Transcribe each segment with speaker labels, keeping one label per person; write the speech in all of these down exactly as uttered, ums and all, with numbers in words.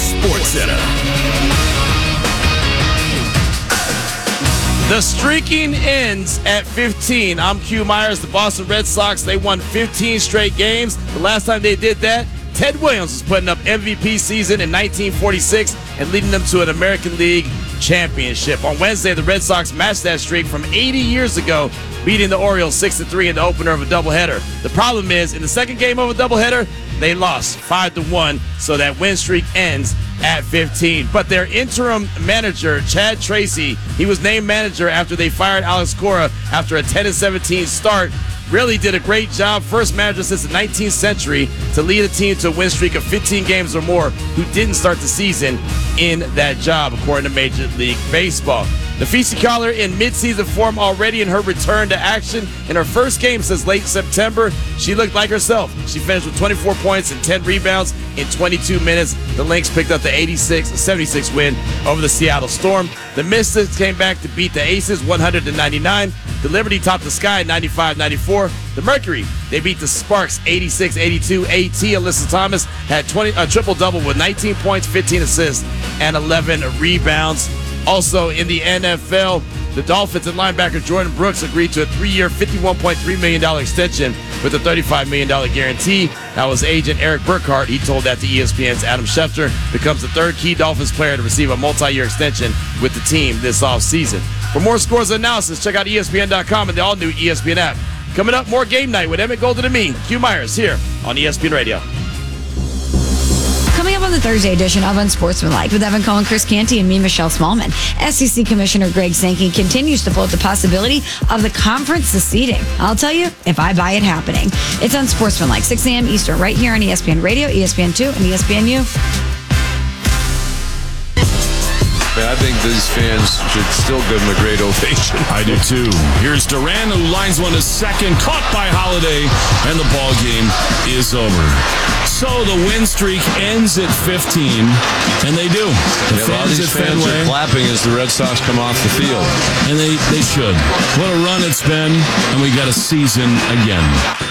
Speaker 1: SportsCenter.
Speaker 2: The streaking ends at fifteen. I'm Q Myers. The Boston Red Sox, they won fifteen straight games. The last time they did that, Ted Williams was putting up M V P season in nineteen forty-six and leading them to an American League championship. On Wednesday, the Red Sox matched that streak from eighty years ago, beating the Orioles six to three in the opener of a doubleheader. The problem is, in the second game of a doubleheader, they lost five to one, so that win streak ends at fifteen. But their interim manager, Chad Tracy, he was named manager after they fired Alex Cora after a ten and seventeen start. Really did a great job. First manager since the nineteenth century to lead a team to a win streak of fifteen games or more who didn't start the season in that job, according to Major League Baseball. Napheesa Collier in midseason form already in her return to action. In her first game since late September, she looked like herself. She finished with twenty-four points and ten rebounds in twenty-two minutes. The Lynx picked up the eighty-six seventy-six win over the Seattle Storm. The Mystics came back to beat the Aces one hundred to ninety-nine. The Liberty topped the Sky ninety-five ninety-four. The Mercury, they beat the Sparks eighty-six eighty-two. AT Alyssa Thomas had twenty a triple-double with nineteen points, fifteen assists, and eleven rebounds. Also in the N F L, the Dolphins and linebacker Jordan Brooks agreed to a three-year, fifty-one point three million dollars extension with a thirty-five million dollars guarantee. That was agent Eric Burkhart. He told that to E S P N's Adam Schefter. Becomes the third key Dolphins player to receive a multi-year extension with the team this offseason. For more scores and analysis, check out E S P N dot com and the all-new E S P N app. Coming up, more game night with Emmett Golden and me, Q Myers, here on E S P N Radio.
Speaker 3: Coming up on the Thursday edition of Unsportsmanlike with Evan Cohen, Chris Canty, and me, Michelle Smallman, S E C Commissioner Greg Sankey continues to float the possibility of the conference seceding. I'll tell you if I buy it happening. It's Unsportsmanlike, six a.m. Eastern, right here on E S P N Radio, E S P N two, and E S P N U.
Speaker 4: I think these fans should still give him a great ovation.
Speaker 1: I do too. Here's Duran, who lines one to second, caught by Holiday, and the ball game is over. So the win streak ends at fifteen, and they do. The
Speaker 4: yeah,
Speaker 1: fans
Speaker 4: a lot of these
Speaker 1: at
Speaker 4: fans
Speaker 1: Fenway,
Speaker 4: are clapping as the Red Sox come off the field.
Speaker 1: and they, they should. What a run it's been, and we got a season again.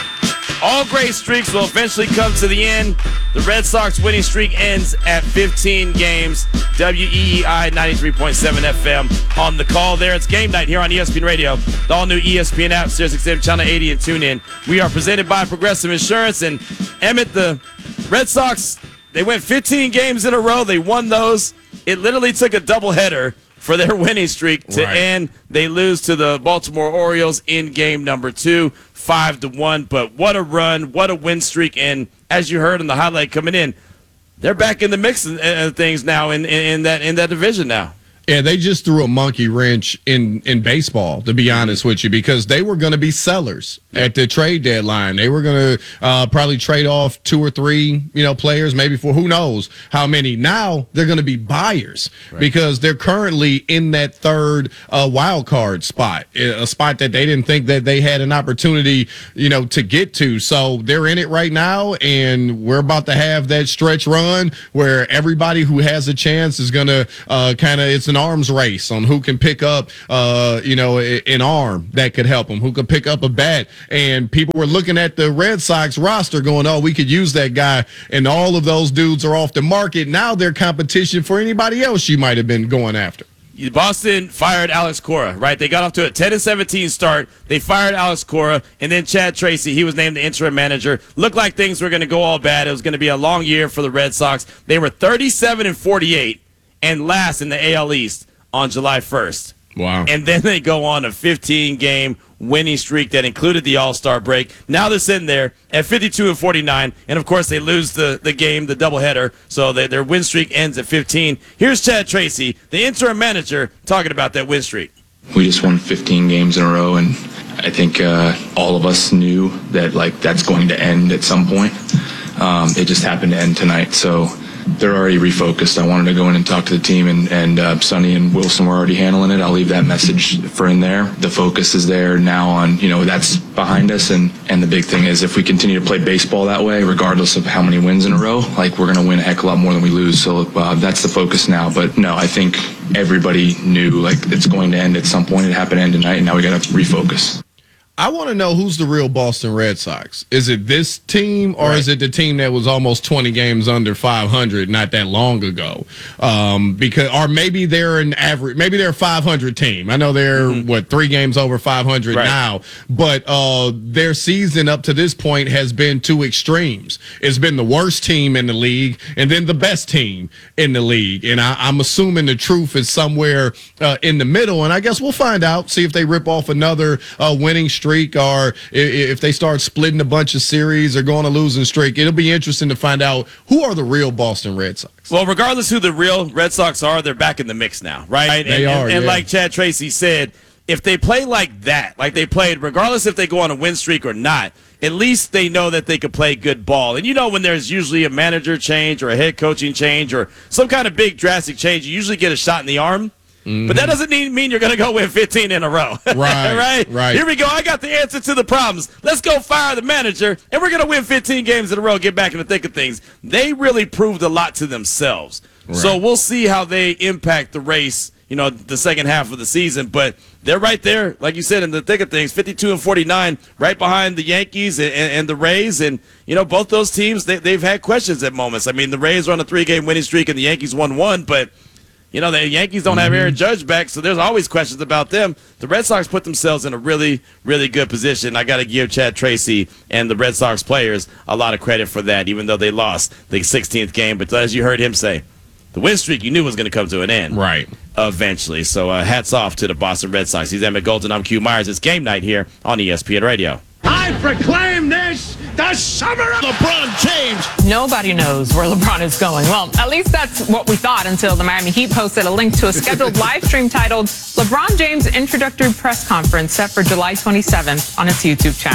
Speaker 2: All great streaks will eventually come to the end. The Red Sox winning streak ends at fifteen games. W E E I ninety-three point seven F M on the call there. It's game night here on E S P N Radio. The all-new E S P N app, Sirius X M Channel eighty, and tune in. We are presented by Progressive Insurance. And Emmett, the Red Sox, they went fifteen games in a row. They won those. It literally took a doubleheader for their winning streak to
Speaker 5: Right.
Speaker 2: end. They lose to the Baltimore Orioles in game number two, five to one. But what a run, what a win streak. And as you heard in the highlight coming in, they're back in the mix of uh, things now in, in, in that in that division now.
Speaker 5: Yeah, they just threw a monkey wrench in, in baseball, to be honest with you, because they were going to be sellers at the trade deadline. They were going to uh, probably trade off two or three, you know, players, maybe for who knows how many. Now they're going to be buyers right. because they're currently in that third uh, wild card spot, a spot that they didn't think that they had an opportunity, you know, to get to. So they're in it right now, and we're about to have that stretch run where everybody who has a chance is going to uh, kind of, it's an arms race on who can pick up, uh, you know, an arm that could help them, who could pick up a bat. And people were looking at the Red Sox roster going, oh, we could use that guy. And all of those dudes are off the market. Now they're competition for anybody else you might have been going after.
Speaker 2: Boston fired Alex Cora, right? They got off to a ten and seventeen start. They fired Alex Cora, and then Chad Tracy, he was named the interim manager. Looked like things were going to go all bad. It was going to be a long year for the Red Sox. They were thirty-seven and forty-eight. And last in the A L East on July first.
Speaker 5: Wow.
Speaker 2: And then they go on a fifteen-game winning streak that included the All-Star break. Now they're sitting there at fifty-two and forty-nine, and, of course, they lose the, the game, the doubleheader, so they, their win streak ends at fifteen. Here's Chad Tracy, the interim manager, talking about that win streak.
Speaker 6: We just won fifteen games in a row, and I think uh, all of us knew that, like, that's going to end at some point. Um, it just happened to end tonight, so they're already refocused. I wanted to go in and talk to the team, and, and uh, Sonny and Wilson were already handling it. I'll leave that message for in there. The focus is there now on, you know, that's behind us, and, and the big thing is if we continue to play baseball that way, regardless of how many wins in a row, like we're going to win a heck of a lot more than we lose. So uh, that's the focus now. But no, I think everybody knew, like, it's going to end at some point. It happened to end tonight, and now we got to refocus.
Speaker 5: I want to know who's the real Boston Red Sox. Is it this team, or
Speaker 2: Right.
Speaker 5: is it the team that was almost twenty games under five hundred not that long ago? Um, because, or maybe they're an average, maybe they're a five hundred team. I know they're mm-hmm. what three games over five hundred right. now, but uh, their season up to this point has been two extremes. It's been the worst team in the league, and then the best team in the league. And I, I'm assuming the truth is somewhere uh, in the middle. And I guess we'll find out. See if they rip off another uh, winning streak. Streak, or if they start splitting a bunch of series or going a losing streak. It'll be interesting to find out who are the real Boston Red Sox.
Speaker 2: Well, regardless who the real Red Sox are, they're back in the mix now, right?
Speaker 5: They
Speaker 2: and,
Speaker 5: are,
Speaker 2: and, and
Speaker 5: yeah.
Speaker 2: like Chad Tracy said, if they play like that, like they played, regardless if they go on a win streak or not, at least they know that they can play good ball. And you know when there's usually a manager change or a head coaching change or some kind of big drastic change, you usually get a shot in the arm. Mm-hmm. But that doesn't mean you're going to go win fifteen in a row.
Speaker 5: Right,
Speaker 2: right?
Speaker 5: right.
Speaker 2: Here we go. I got the answer to the problems. Let's go fire the manager, and we're going to win fifteen games in a row, get back in the thick of things. They really proved a lot to themselves. Right. So we'll see how they impact the race, you know, the second half of the season. But they're right there, like you said, in the thick of things, fifty-two and forty-nine, right behind the Yankees and, and, and the Rays. And, you know, both those teams, they, they've had questions at moments. I mean, the Rays are on a three-game winning streak, and the Yankees won one, but you know, the Yankees don't have Aaron Judge back, so there's always questions about them. The Red Sox put themselves in a really, really good position. I got to give Chad Tracy and the Red Sox players a lot of credit for that, even though they lost the sixteenth game. But as you heard him say, the win streak you knew was going to come to an end.
Speaker 5: Right.
Speaker 2: Eventually. So uh, hats off to the Boston Red Sox. He's Emmett Golden. I'm Q Myers. It's game night here on E S P N Radio.
Speaker 7: I proclaim this the summer of LeBron James.
Speaker 8: Nobody knows where LeBron is going. Well, at least that's what we thought until the Miami Heat posted a link to a scheduled live stream titled LeBron James Introductory Press Conference set for July twenty-seventh on its YouTube channel.